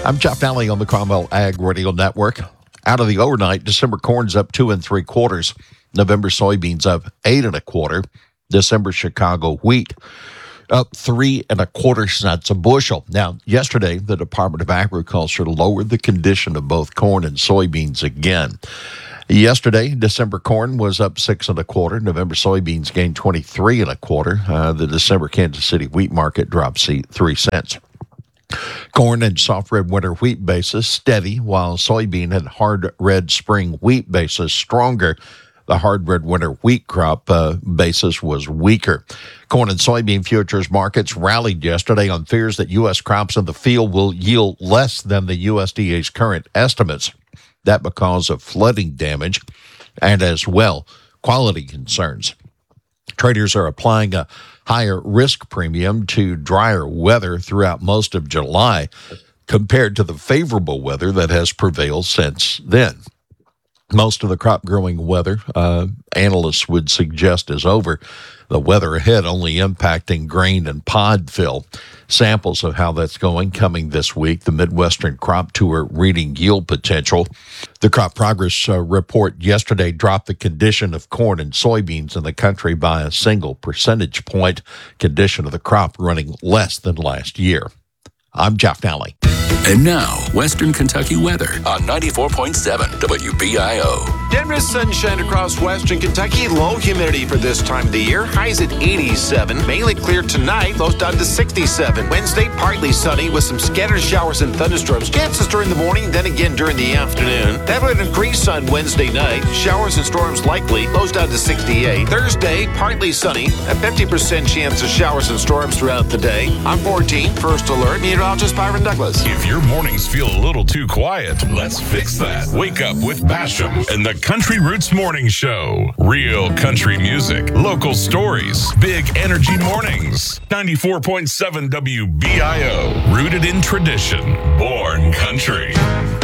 I'm Jeff Nally on the Cromwell Ag Radio Network. Out of the overnight, December corn's up 2 3/4. November soybeans up 8 1/4. December Chicago wheat up 3 1/4 cents a bushel. Now, yesterday, the Department of Agriculture lowered the condition of both corn and soybeans again. Yesterday, December corn was up 6 1/4. November soybeans gained 23 1/4. The December Kansas City wheat market dropped 3 cents. Corn and soft red winter wheat basis steady, while soybean and hard red spring wheat basis stronger. The hard red winter wheat crop basis was weaker. Corn and soybean futures markets rallied yesterday on fears that U.S. crops in the field will yield less than the USDA's current estimates. That because of flooding damage and as well quality concerns. Traders are applying a higher risk premium to drier weather throughout most of July compared to the favorable weather that has prevailed since then. Most of the crop growing weather, analysts would suggest, is over. The weather ahead only impacting grain and pod fill. Samples of how that's going coming this week. The Midwestern Crop Tour reading yield potential. The crop progress report yesterday dropped the condition of corn and soybeans in the country by a single percentage point. Condition of the crop running less than last year. I'm Jeff Nally. And now, Western Kentucky weather on 94.7 WBIO. Generous sunshine across Western Kentucky. Low humidity for this time of the year. Highs at 87. Mainly clear tonight. Lows down to 67. Wednesday, partly sunny with some scattered showers and thunderstorms. Chances during the morning, then again during the afternoon. That would increase on Wednesday night. Showers and storms likely. Lows down to 68. Thursday, partly sunny. A 50% chance of showers and storms throughout the day. On 14, first alert. Meteorologist Byron Douglas. If your mornings feel a little too quiet, let's fix that. Wake up with Basham and the Country Roots Morning Show. Real country music, local stories, big energy mornings. 94.7 WBIO. Rooted in tradition, born country.